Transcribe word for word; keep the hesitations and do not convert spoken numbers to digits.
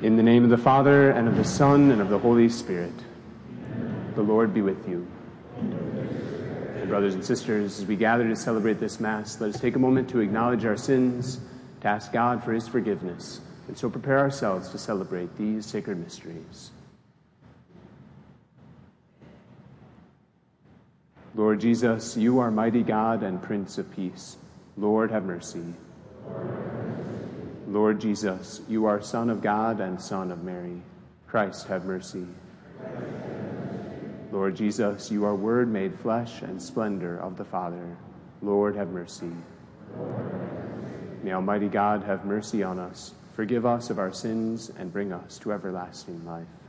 In the name of the Father, and of the Son, and of the Holy Spirit. The Lord be with you. And brothers and sisters, as we gather to celebrate this Mass, let us take a moment to acknowledge our sins, to ask God for his forgiveness, and so prepare ourselves to celebrate these sacred mysteries. Lord Jesus, you are mighty God and Prince of Peace. Lord, have mercy. Lord Jesus, you are Son of God and Son of Mary. Christ, have mercy. Lord Jesus, you are Word made flesh and splendor of the Father. Lord, have mercy. May Almighty God have mercy on us, forgive us of our sins, and bring us to everlasting life.